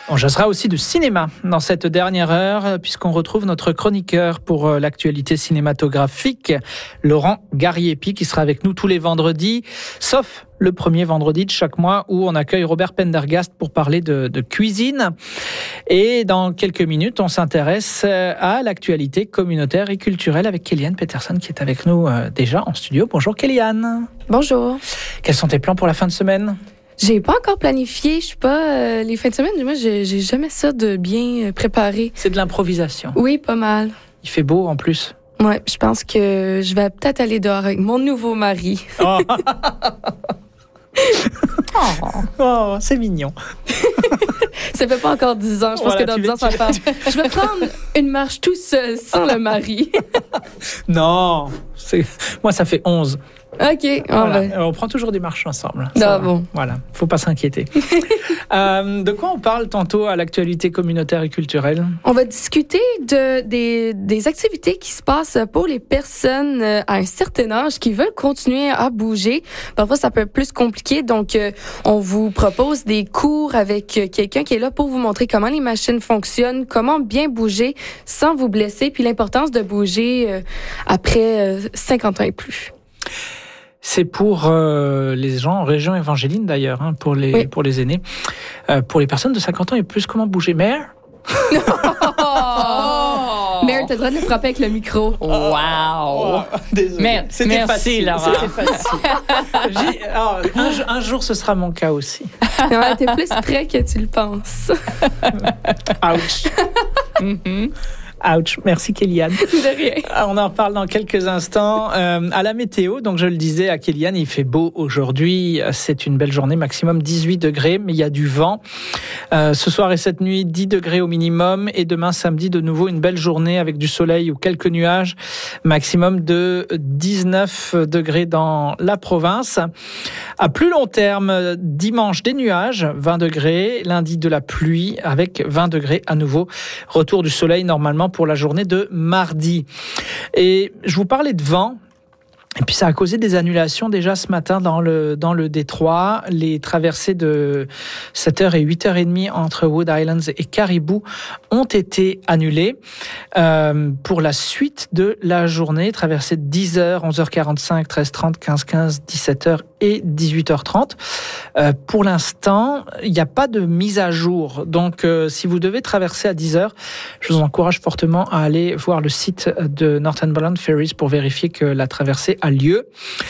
On jasera aussi de cinéma dans cette dernière heure, puisqu'on retrouve notre chroniqueur pour l'actualité cinématographique, Laurent Gariepi, qui sera avec nous tous les vendredis, sauf le premier vendredi de chaque mois où on accueille Robert Pendergast pour parler de cuisine. Et dans quelques minutes, on s'intéresse à l'actualité communautaire et culturelle avec Kéliane Peterson qui est avec nous déjà en studio. Bonjour Kéliane. Bonjour. Quels sont tes plans pour la fin de semaine ? J'ai pas encore planifié, je suis pas les fins de semaine, moi j'ai jamais ça de bien préparé. C'est de l'improvisation. Oui, pas mal. Il fait beau en plus. Ouais, je pense que je vais peut-être aller dehors avec mon nouveau mari. Oh, oh c'est mignon. Ça fait pas encore 10 ans, je pense que dans 10 ans ça va faire. Je vais prendre une marche tout seul sans le mari. Non, moi ça fait 11. OK. Voilà. On prend toujours des marches ensemble. Ah bon. Voilà, faut pas s'inquiéter. De quoi on parle tantôt à l'actualité communautaire et culturelle? On va discuter des activités qui se passent pour les personnes à un certain âge qui veulent continuer à bouger. Parfois, ça peut être plus compliqué. Donc, on vous propose des cours avec quelqu'un qui est là pour vous montrer comment les machines fonctionnent, comment bien bouger sans vous blesser, puis l'importance de bouger après 50 ans et plus. C'est pour les gens en région évangéline d'ailleurs, hein, pour les aînés. Pour les personnes de 50 ans et plus, comment bouger? Mère? Mère, t'as le droit de le frapper avec le micro. Wow! Désolé. Mère, c'était facile. C'était facile. Un jour, ce sera mon cas aussi. Non, t'es plus près que tu le penses. Ouch. Ouch. Merci Kéliane. De rien. On en reparle dans quelques instants. À la météo, donc je le disais à Kéliane, il fait beau aujourd'hui. C'est une belle journée, maximum 18 degrés, mais il y a du vent. Ce soir et cette nuit, 10 degrés au minimum. Et demain, samedi, de nouveau, une belle journée avec du soleil ou quelques nuages. Maximum de 19 degrés dans la province. À plus long terme, dimanche, des nuages, 20 degrés. Lundi, de la pluie avec 20 degrés à nouveau. Retour du soleil normalement pour la journée de mardi. Et je vous parlais de vent. Et puis ça a causé des annulations déjà ce matin dans le détroit. Les traversées de 7h et 8h30 entre Wood Islands et Caribou ont été annulées pour la suite de la journée. Traversées de 10h, 11h45, 13h30, 15h15, 17h et 18h30. Pour l'instant, il n'y a pas de mise à jour. Donc si vous devez traverser à 10h, je vous encourage fortement à aller voir le site de Northumberland Ferries pour vérifier que la traversée a lieu.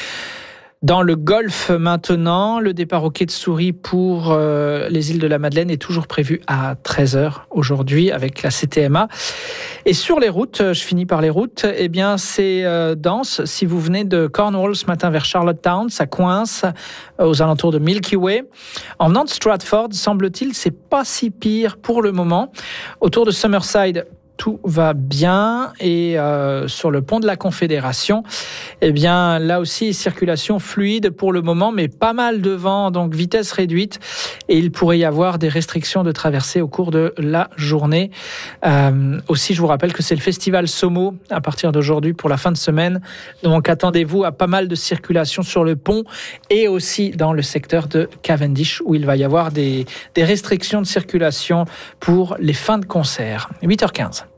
Dans le Golfe maintenant, le départ au quai de Souris pour les îles de la Madeleine est toujours prévu à 13h aujourd'hui avec la CTMA. Et sur les routes, je finis par les routes, eh bien c'est dense. Si vous venez de Cornwall ce matin vers Charlottetown, ça coince aux alentours de Milky Way. En venant de Stratford, semble-t-il, c'est pas si pire pour le moment. Autour de Summerside, tout va bien et sur le pont de la Confédération, eh bien là aussi circulation fluide pour le moment, mais pas mal de vent, donc vitesse réduite et il pourrait y avoir des restrictions de traversée au cours de la journée. Aussi, je vous rappelle que c'est le festival Somo à partir d'aujourd'hui pour la fin de semaine, donc attendez-vous à pas mal de circulation sur le pont et aussi dans le secteur de Cavendish où il va y avoir des restrictions de circulation pour les fins de concert. 8h15.